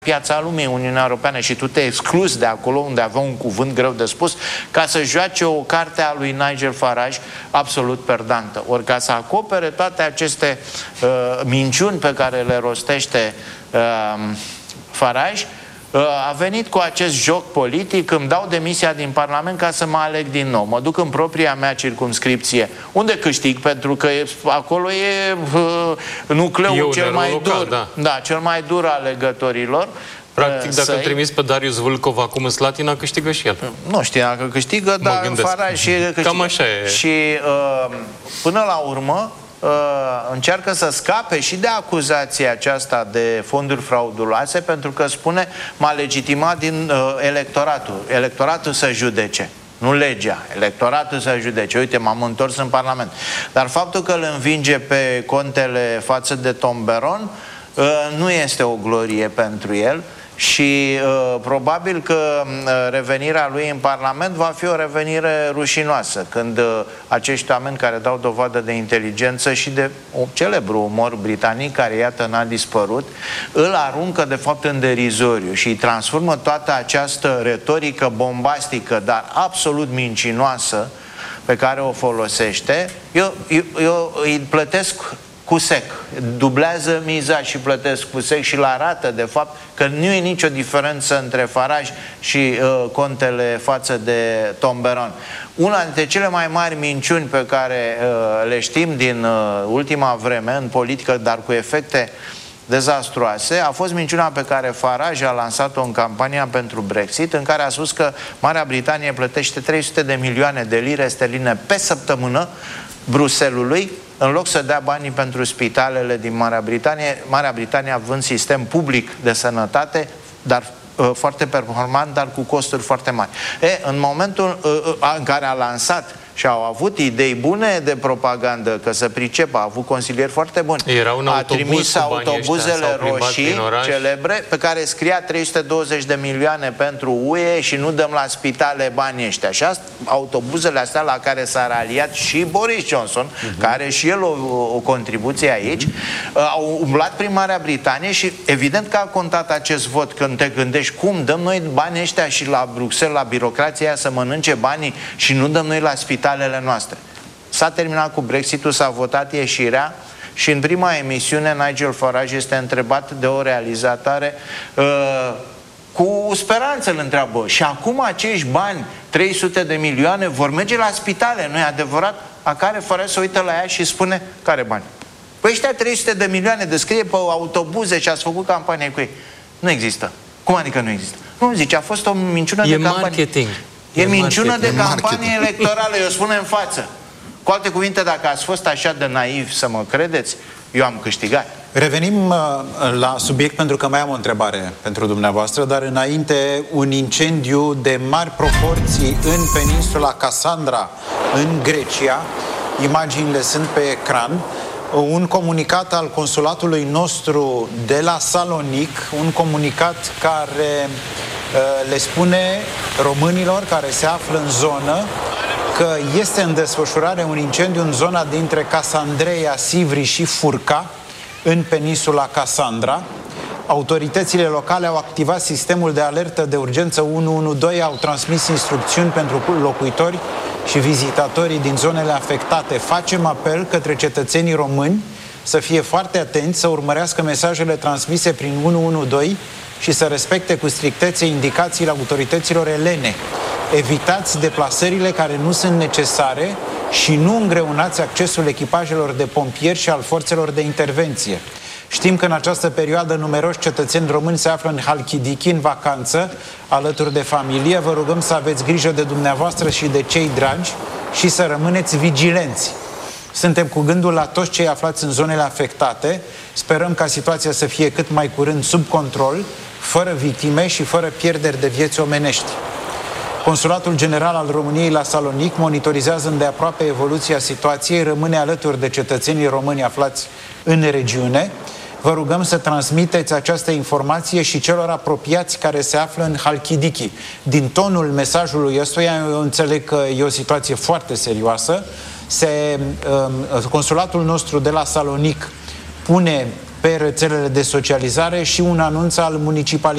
piața lumii, Uniunea Europeană, și tu te excluzi de acolo unde avea un cuvânt greu de spus ca să joace o carte a lui Nigel Farage absolut perdantă. Ori ca să acopere toate aceste minciuni pe care le rostește Farage, a venit cu acest joc politic: îmi dau demisia din Parlament ca să mă aleg din nou. Mă duc în propria mea circumscripție, unde câștig, pentru că acolo e nucleul cel mai dur, cel mai dur al alegătorilor. Practic, dacă îl trimis pe Darius Vâlcov acum în Slatina, câștigă și el. Nu știu dacă câștigă, dar Farage câștigă. Cam așa e. Și până la urmă încearcă să scape și de acuzația aceasta de fonduri frauduloase, pentru că spune: m-a legitimat din electoratul să judece, nu legea, electoratul să judece. Uite, m-am întors în Parlament. Dar faptul că îl învinge pe contele față de Tomberon nu este o glorie pentru el. Și probabil că revenirea lui în Parlament va fi o revenire rușinoasă, când acești oameni care dau dovadă de inteligență și de un celebru umor britanic, care iată n-a dispărut, îl aruncă de fapt în derizoriu și îi transformă toată această retorică bombastică, dar absolut mincinoasă, pe care o folosește. Eu îi plătesc cu sec, dublează miza și plătesc cu sec și le arată de fapt că nu e nicio diferență între Farage și contele față de Tomberon. Una dintre cele mai mari minciuni pe care le știm din ultima vreme în politică, dar cu efecte dezastruoase, a fost minciuna pe care Farage a lansat-o în campania pentru Brexit, în care a spus că Marea Britanie plătește 300 de milioane de lire sterline pe săptămână Bruxellesului, în loc să dea banii pentru spitalele din Marea Britanie, Marea Britanie având sistem public de sănătate, dar foarte performant, dar cu costuri foarte mari. În momentul în care a lansat și au avut idei bune de propagandă, că să pricepă, a avut consilieri foarte buni. A trimis autobuzele roșii celebre pe care scria 320 de milioane pentru UE și nu dăm la spitale banii ăștia. Și autobuzele astea, la care s-a raliat și Boris Johnson, care are și el o contribuție aici, au umblat prin Marea Britanie și evident că a contat acest vot când te gândești: cum dăm noi banii ăștia și la Bruxelles, la birocrația aia, să mănânce banii și nu dăm noi la spitalele noastre. S-a terminat cu Brexit-ul, s-a votat ieșirea și în prima emisiune Nigel Farage este întrebat de o realizatoare cu speranță, îl întreabă: și acum acești bani, 300 de milioane, vor merge la spitale, nu-i adevărat? A care Farage se uită la ea și spune: care bani? Păi ăștia 300 de milioane descrie pe autobuze și ați făcut campanie cu ei. Nu există. Cum adică nu există? Nu, zice, a fost o minciună de campanie. Marketing. E minciună de campanie electorală, eu spun în față. Cu alte cuvinte, dacă ați fost așa de naiv să mă credeți, eu am câștigat. Revenim la subiect, pentru că mai am o întrebare pentru dumneavoastră, dar înainte, un incendiu de mari proporții în peninsula Cassandra, în Grecia. Imaginile sunt pe ecran. Un comunicat al consulatului nostru de la Salonic, un comunicat care le spune românilor care se află în zonă că este în desfășurare un incendiu în zona dintre Cassandreia, Sivri și Furca, în peninsula Cassandra. Autoritățile locale au activat sistemul de alertă de urgență 112, au transmis instrucțiuni pentru locuitori și vizitatorii din zonele afectate. Facem apel către cetățenii români să fie foarte atenți, să urmărească mesajele transmise prin 112 și să respecte cu strictețe indicațiile autorităților elene. Evitați deplasările care nu sunt necesare și nu îngreunați accesul echipajelor de pompieri și al forțelor de intervenție. Știm că în această perioadă numeroși cetățeni români se află în Halkidiki, în vacanță, alături de familie. Vă rugăm să aveți grijă de dumneavoastră și de cei dragi și să rămâneți vigilenți. Suntem cu gândul la toți cei aflați în zonele afectate. Sperăm ca situația să fie cât mai curând sub control, fără victime și fără pierderi de vieți omenești. Consulatul General al României la Salonic monitorizează îndeaproape evoluția situației, rămâne alături de cetățenii români aflați în regiune. Vă rugăm să transmiteți această informație și celor apropiați care se află în Halkidiki. Din tonul mesajului ăstuia, eu înțeleg că e o situație foarte serioasă. Consulatul nostru de la Salonic pune pe rețelele de socializare și un anunț al municipalității